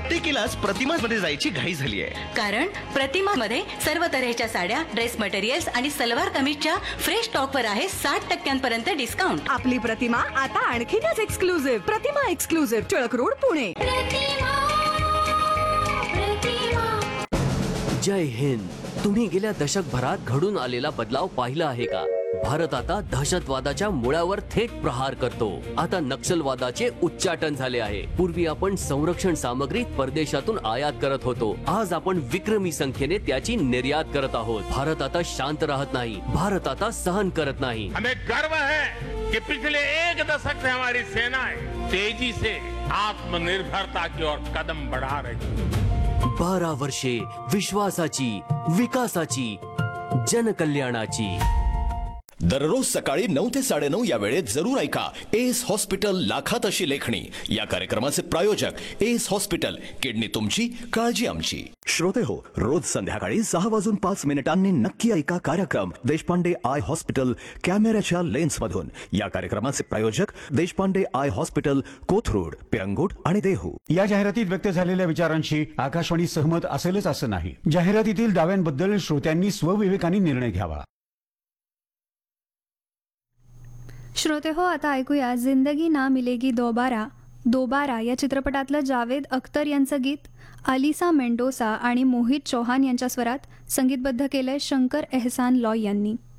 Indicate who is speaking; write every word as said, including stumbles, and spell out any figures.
Speaker 1: प्रत्येकीलाच प्रतिमाज मध्ये जायची घाई झाली आहे.
Speaker 2: कारण प्रतिमा मध्ये सर्व तऱ्हेच्या साड्या, ड्रेस मटेरियल्स आणि सलवार कमीजच्या फ्रेश स्टॉक वर आहे साठ टक्क्यांपर्यंत डिस्काउंट.
Speaker 3: आपली प्रतिमा आता आणखीनच एक्सक्लुझिव्ह. प्रतिमा एक्सक्लुझिव्ह, टिळक रोड, पुणे.
Speaker 4: जय हिंद. तुम्ही गेल्या दशकभरात घडून आलेला बदलाव पाहिला आहे का? भारत आता दहशतवादाच्या मुळावर थेट प्रहार करतो. आता नक्षलवादाचे उच्चाटन झाले आहे. पूर्वी आपण संरक्षण सामग्री परदेशातून आयात करत होतो. आज आपण विक्रमी संख्येने त्याची निर्यात करत आहोत. भारत आता शांत राहत नाही. भारत आता सहन करत नाही.
Speaker 5: हमें गर्व है कि पिछले एक दशक से हमारी सेनाएं तेजी से आत्मनिर्भरता की ओर कदम बढ़ा रही.
Speaker 4: बारा वर्षे विश्वासाची, विकासाची, जनकल्याणाची.
Speaker 6: दररोज सकाळी नऊ ते साडेनऊ या वेळेत जरूर ऐका एस हॉस्पिटल लाखात अशी लेखणी. या कार्यक्रमाचे प्रायोजक एस हॉस्पिटल, किडनी तुमची, काळजी आमची.
Speaker 7: श्रोते हो, रोज संध्याकाळी सहा वाजून पाच मिनिटांनी नक्की ऐका कार्यक्रम देशपांडे आय हॉस्पिटल, कॅमेऱ्याच्या लेन्स मधून. या कार्यक्रमाचे प्रायोजक देशपांडे आय हॉस्पिटल, कोथरूड, पिरंगुट आणि देहू.
Speaker 8: या जाहिरातीत व्यक्त झालेल्या विचारांशी आकाशवाणी सहमत असेलच असं नाही. जाहिरातीतील दाव्यांबद्दल श्रोत्यांनी स्वविवेकाने निर्णय घ्यावा.
Speaker 9: श्रोते हो, आता ऐकूया जिंदगी ना मिलेगी दोबारा दोबारा या चित्रपटातलं जावेद अख्तर यांचं गीत अलिसा मेंडोसा आणि मोहित चौहान यांच्या स्वरात संगीतबद्ध केलंय शंकर एहसान लॉय यांनी.